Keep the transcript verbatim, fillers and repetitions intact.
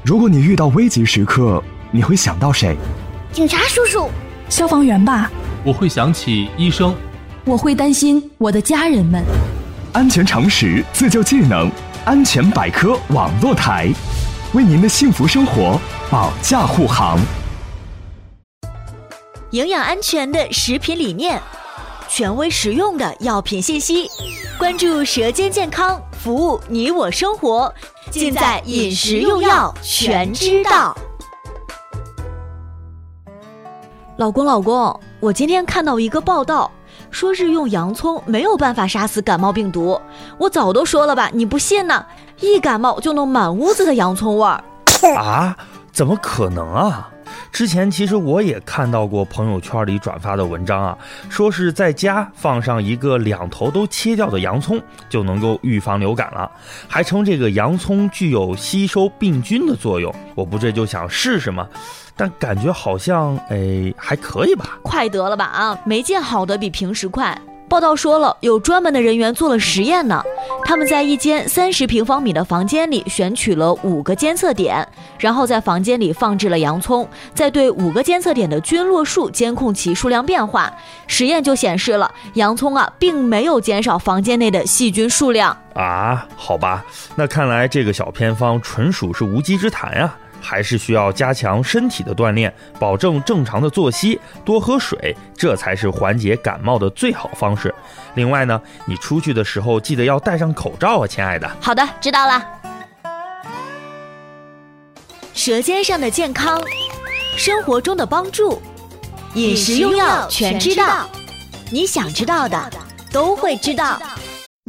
如果你遇到危急时刻，你会想到谁？ 警察叔叔。 消防员吧。 我会想起医生。 我会担心我的家人们。 安全常识，自救技能，安全百科网络台，为您的幸福生活保驾护航。 营养安全的食品理念，权威实用的药品信息，关注舌尖健康，服务你我生活，尽在饮食用药全知道。老公老公，我今天看到一个报道，说是用洋葱没有办法杀死感冒病毒。我早都说了吧，你不信呢？一感冒就弄满屋子的洋葱味儿。 啊？怎么可能啊？之前其实我也看到过朋友圈里转发的文章啊，说是在家放上一个两头都切掉的洋葱就能够预防流感了，还称这个洋葱具有吸收病菌的作用。我不这就想试试吗？但感觉好像哎还可以吧。 快得了吧啊，没见好的比平时快。报道说了，有专门的人员做了实验呢。他们在一间三十平方米的房间里选取了五个监测点，然后在房间里放置了洋葱，再对五个监测点的菌落数监控其数量变化。实验就显示了，洋葱啊并没有减少房间内的细菌数量啊。好吧，那看来这个小偏方纯属是无稽之谈呀。还是需要加强身体的锻炼，保证正常的作息，多喝水，这才是缓解感冒的最好方式。另外呢，你出去的时候记得要戴上口罩啊，亲爱的。 好的，知道了。舌尖上的健康，生活中的帮助，饮食用药全知道，你想知道的都会知道。